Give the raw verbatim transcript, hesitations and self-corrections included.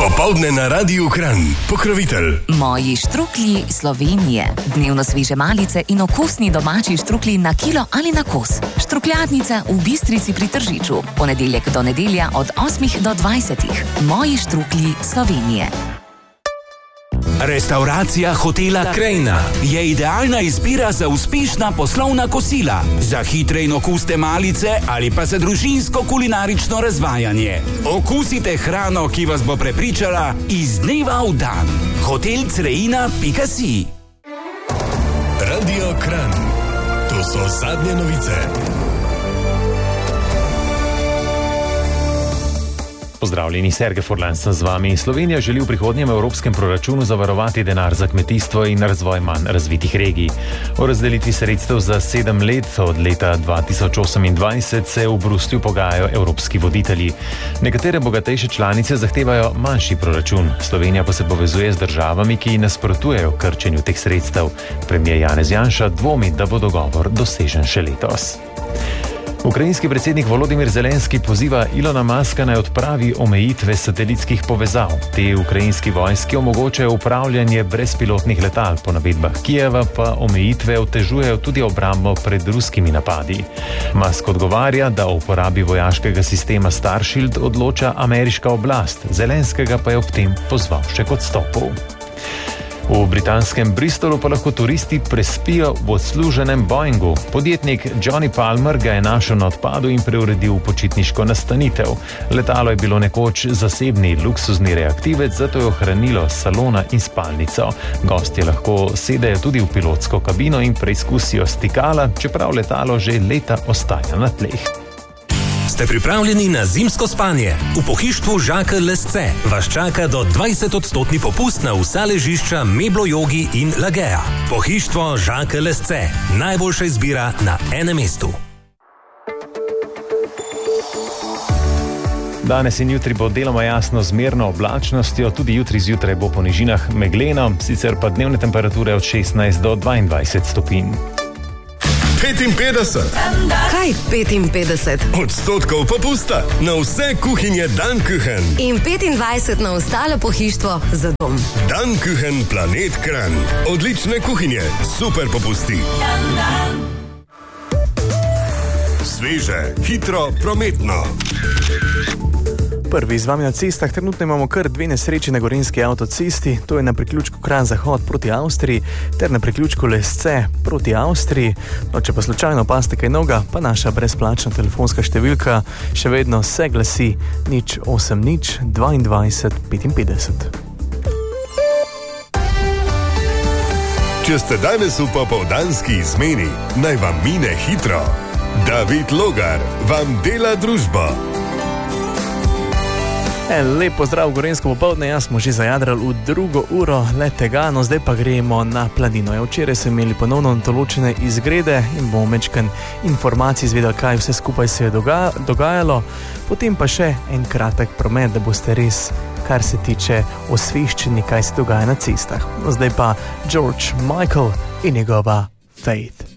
Popoldne na Radiu Kranj. Pokrovitelj Moji štruklji Slovenije. Dnevno sveže malice in okusni domači štruklji na kilo ali na kos. Štrukljadnica v Bistrici pri Tržiču. Ponedeljek do nedelja od osmih do dvajsetih. Moji štruklji Slovenije. Restauracija hotela Krajina je idealna izbira za uspešna poslovna kosila, za hitre in okuste malice ali pa za družinsko kulinarično razvajanje. Okusite hrano, ki vas bo prepričala iz dneva v dan. hotel crejina pika si. Radio Kranj. To so zadnje novice. Pozdravljeni, Sergej Furlan sem z vami. Slovenija želi v prihodnjem evropskem proračunu zavarovati denar za kmetijstvo in razvoj manj razvitih regij. O razdelitvi sredstev za sedem let od leta dva tisoč osemindvajset se v Bruslju pogajajo evropski voditelji. Nekatere bogatejše članice zahtevajo manjši proračun. Slovenija pa se povezuje z državami, ki nasprotujejo krčenju teh sredstev. Premier Janez Janša dvomi, da bo dogovor dosežen še letos. Ukrajinski predsednik Volodimir Zelenski poziva Ilona Muska naj odpravi omejitve satelitskih povezav. Te ukrajinski vojski omogočajo upravljanje brezpilotnih letal, po navedbah Kijeva pa omejitve otežujejo tudi obrambo pred ruskimi napadi. Musk odgovarja, da o uporabi vojaškega sistema Starshield odloča ameriška oblast, Zelenskega pa je ob tem pozval še k odstopu. V britanskem Bristolu pa lahko turisti prespijo v odsluženem Boeingu. Podjetnik Johnny Palmer ga je našel na odpadu in preuredil v počitniško nastanitev. Letalo je bilo nekoč zasebni luksuzni reaktivec, zato je ohranilo salona in spalnico. Gostje lahko sedejo tudi v pilotsko kabino in preizkusijo stikala, čeprav letalo že leta ostaja na tleh. Ste pripravljeni na zimsko spanje? V pohištvu Žakelj Lesce vas čaka do dvajset odstotni popust na vsa ležišča Meblo Jogi in Lagea. Pohištvo Žakelj Lesce. Najboljša izbira na enem mestu. Danes in jutri bo deloma jasno z merno oblačnostjo, tudi jutri zjutraj bo po nižinah megleno, sicer pa dnevne temperature od šestnajst do dvaindvajset stopinj. petinpetdeset Kaj petinpetdeset? odstotkov popusta na vse kuhinje Dankuchen. In petindvajset na ostalo pohištvo za dom. Dankuchen Planet Kranj. Odlične kuhinje, super popusti. Sveže, hitro, prometno. Prvi z vami na cestah. Trenutno imamo kar dve nesreči na gorenjski avtocesti, to je na priključku Kranj-Zahod proti Avstriji ter na priključku Lesce proti Avstriji. No, če pa slučajno opazite kaj noga, pa naša brezplačna telefonska številka še vedno se glasi nič osem nič dvaindvajset petinpetdeset. Če ste danes v popoldanski izmeni, naj vam mine hitro. David Logar vam dela družbo. En lep pozdrav v gorenjsko popoldne, jaz smo že zajadrali v drugo uro le tega, no zdaj pa gremo na planino. Ja, včeraj so imeli ponovno določene izgrede in bomo mečken informacij izvedeli, kaj vse skupaj se je doga- dogajalo. Potem pa še en kratek promet, da boste res, kar se tiče osveščeni, kaj se dogaja na cestah. No zdaj pa George Michael in njegova Faith.